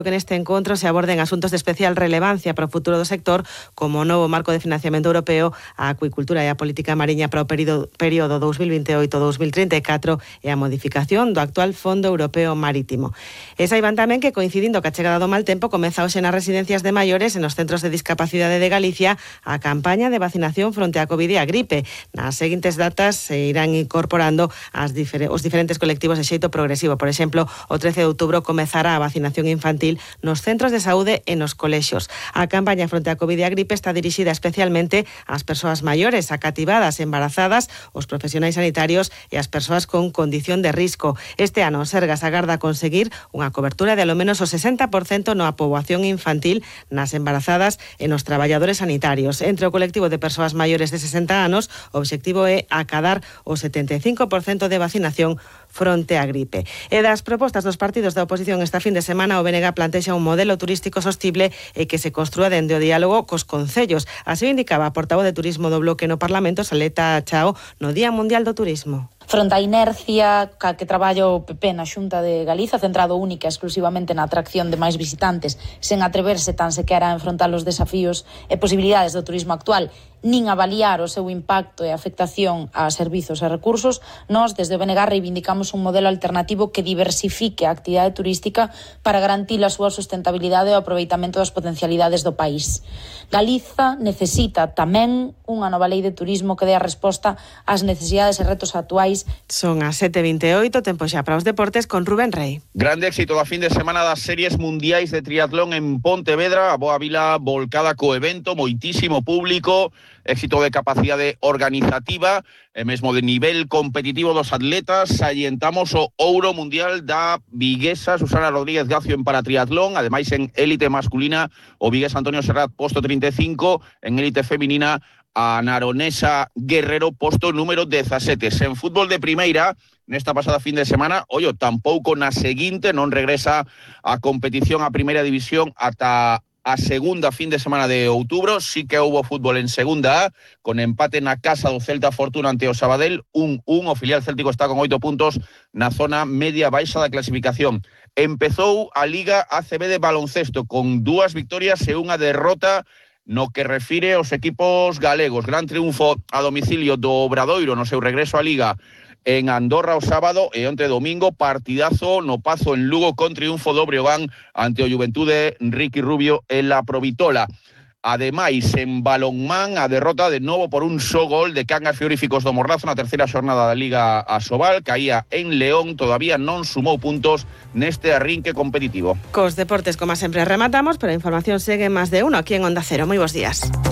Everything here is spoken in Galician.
que neste encontro se aborden asuntos de especial relevancia para o futuro do sector, como o novo marco de financiamento europeo, a acuicultura e a política mariña para o período 2028-2034 e a modificación do actual Fondo Europeo Marítimo. E saiban tamén que, coincidindo ca chegada do mal tempo, comeza hoxe nas residencias de maiores e nos centros de discapacidade de Galicia a campaña de vacinación fronte á COVID e a gripe. Nas seguintes datas se irán incorporando os diferentes colectivos de xeito progresivo. Por exemplo, o 13 de outubro comezará a vacinación infantil nos centros de saúde e nos colexios. A campaña fronte á COVID e a gripe está dirixida especialmente ás persoas maiores, acativadas, embarazadas, os profesionais sanitarios e as persoas con condición de risco. Este ano, Sergas agarda conseguir unha cobertura de ao menos o 60% na poboación infantil, nas embarazadas e nos traballadores sanitarios. Entre o colectivo de persoas maiores de 60 anos, o obxectivo é acadar o 75% de vacinación fronte á gripe. E das propostas dos partidos da oposición esta fin de semana, o BNG plantexa un modelo turístico sostible e que se construa dende o diálogo cos concellos. Así indicaba a portavoz de Turismo do Bloque no Parlamento, Saleta Chao, no Día Mundial do Turismo. Fronte á inercia que traballa o PP na Xunta de Galiza, centrado única e exclusivamente na atracción de máis visitantes, sen atreverse tan sequera a enfrontar os desafíos e posibilidades do turismo actual, nin avaliar o seu impacto e afectación a servizos e recursos, nós, desde o BNG, reivindicamos un modelo alternativo que diversifique a actividade turística para garantir a súa sustentabilidade e o aproveitamento das potencialidades do país. Galiza necesita tamén unha nova lei de turismo que dé a resposta ás necesidades e retos actuais. Son as 7:28, tempo xa para os deportes con Rubén Rey. Grande éxito da fin de semana das series mundiais de triatlón en Pontevedra, a boa vila volcada co evento, moitísimo público, éxito de capacidade organizativa e mesmo de nivel competitivo dos atletas. Salientamos o ouro mundial da viguesa Susana Rodríguez Gacio en paratriatlón, ademais en élite masculina o vigués Antonio Serrat posto 35, en élite feminina a naronesa Guerrero posto número 17. En fútbol de primeira, nesta pasada fin de semana, tampouco na seguinte, non regresa a competición a primeira división ata a segunda fin de semana de outubro. Sí que houbo fútbol en segunda A, con empate na casa do Celta Fortuna ante o Sabadell, 1-1, o filial céltico está con 8 puntos na zona media baixa da clasificación. Empezou a Liga ACB de baloncesto con 2 victorias e unha derrota no que refire aos equipos galegos. Gran triunfo a domicilio do Obradoiro no seu regreso á Liga en Andorra o sábado e onte domingo partidazo no Pazo en Lugo con triunfo do Breogán ante o Juventude Ricky Rubio en la Provitola. Ademais, en balonmán, a derrota de novo por un só gol de Cangas Frigoríficos do Morrazo na terceira xornada da Liga Asobal, caía en León, todavía non sumou puntos neste arrinque competitivo. Cos deportes, como sempre, rematamos, pero a información segue máis de uno aquí en Onda Cero. Moi bons días.